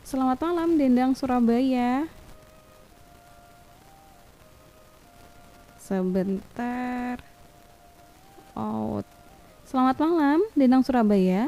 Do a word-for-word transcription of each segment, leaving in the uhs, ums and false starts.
Selamat malam Dendang Surabaya. Sebentar. Out. Selamat malam Dendang Surabaya.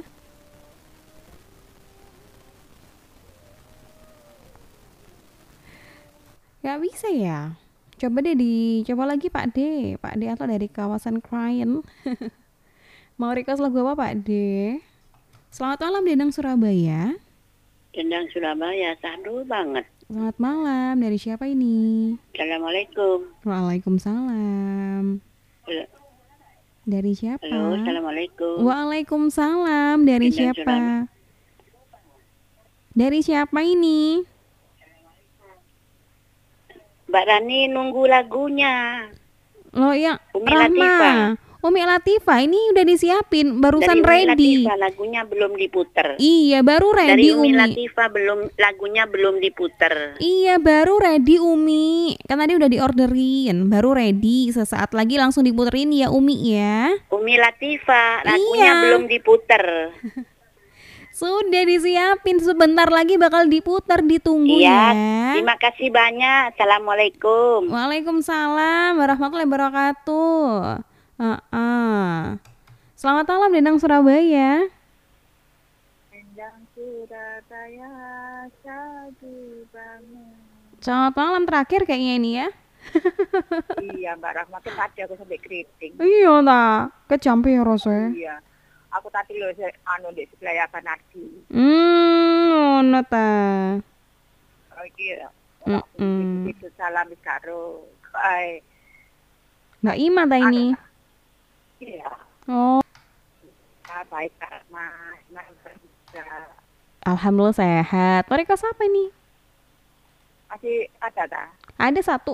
Gak bisa ya. Coba deh dicoba lagi Pak D. Pak D atau dari kawasan klien. Mau request lagu apa Pak D? Selamat malam Dendang Surabaya. Dendang Surabaya, sahdu banget. Selamat malam, dari siapa ini? Assalamualaikum. Waalaikumsalam. Halo, Dari siapa? halo, Assalamualaikum. Waalaikumsalam, dari Dendang Surabaya. siapa? Dari siapa ini? Mbak Rani nunggu lagunya. Lo yang Umi Rahma. Latifah. Umi Latifah ini udah disiapin, barusan Dari Umi ready. Latifah lagunya belum diputer. Iya, baru Dari ready Umi, Umi. Latifah belum lagunya belum diputer. Iya, baru ready Umi. Kan tadi udah diorderin, baru ready. Sesaat lagi langsung diputerin ya Umi ya. Umi Latifah lagunya Iya. belum diputer. Sudah disiapin, sebentar lagi bakal diputar, ditunggu Iya, ya. terima kasih banyak. Assalamualaikum. Waalaikumsalam warahmatullahi wabarakatuh. Uh-uh. Selamat malam Dendang Surabaya. Dendang Surabaya, sahdu banget. Selamat malam terakhir kayaknya ini ya. Iya, Mbak Rahma tuh tadi aku sampai keriting. Iya ta, kecampe ya rasanya. Iya. Aku tadi loh anu di sebelah apa nasi. Hmm, ono ta. Oh iya. Mm-mm. Itu salam karo ai. Mbak Ima ta ini. Iya. Oh, Baik Kak Mas. Mas. alhamdulillah sehat. Mereka siapa ini? Masih ada tak? Ada satu.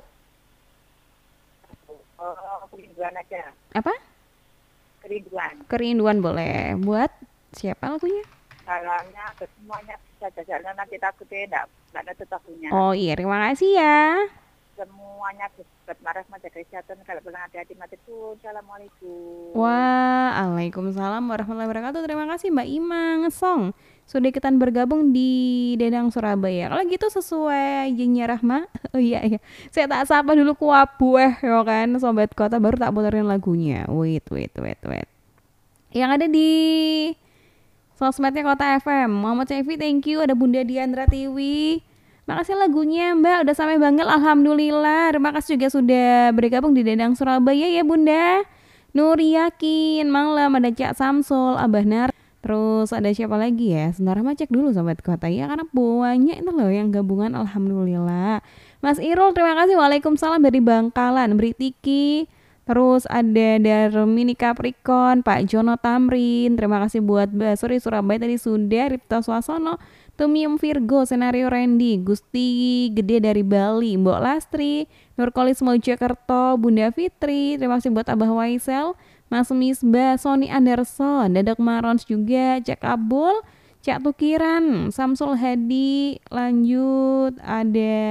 Oh, kerinduan aja. Apa? Kerinduan. Kerinduan boleh. Buat siapa lagunya? Salamnya ke semuanya bisa jalan nanti takutnya enggak enggak ada tetapunya. Oh iya, terima kasih ya. Semuanya cepat marah jaga kesehatan kalau pulang hati-hati mati pun. Assalamualaikum. Waalaikumsalam warahmatullahi wabarakatuh. Terima kasih Mbak Ima ngesong sudah ikutan bergabung di Dendang Surabaya. Kalau gitu sesuai jinnya Rahma. Oh iya iya. Saya tak sapa dulu kuabu eh ya kan sobat kota baru tak puterin lagunya. Wait wait wait wait. Yang ada di sosmednya Kota F M. Muhammad Cevi thank you. Ada Bunda Diandra Tiwi. Makasih lagunya Mbak, udah sampai banget alhamdulillah. Terima kasih juga sudah bergabung di Dendang Surabaya ya Bunda. Nur Yakin, malam ada Cak Samsul, Abah Nar. Terus ada siapa lagi ya? Sebentar mah cek dulu sobat kota ya karena banyak itu loh yang gabungan alhamdulillah. Mas Irul terima kasih. Waalaikumsalam dari Bangkalan, Bri Tiki. Terus ada Darmini Capricorn, Pak Jono Tamrin. Terima kasih buat Mbak Suri Surabaya tadi sudah, Ripto Swasono, Tumium Virgo, Senario Randy, Gusti Gede dari Bali, Mbok Lastri, Nurkolis Mojokerto, Bunda Fitri. Terima kasih buat Abah Waisel, Mas Misbah, Sony Anderson, Dadak Marons juga, Cak Abul, Cak Tukiran, Samsul Hadi. Lanjut ada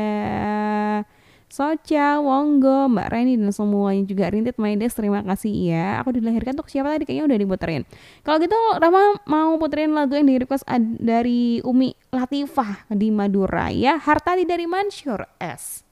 Soca, Wonggo, Mbak Reni dan semuanya juga Rintit Maides terima kasih ya. Aku dilahirkan untuk siapa tadi kayaknya udah diputerin. Kalau gitu Rama mau puterin lagu yang di request dari Umi Latifah di Madura ya. Hartati dari Mansyur S.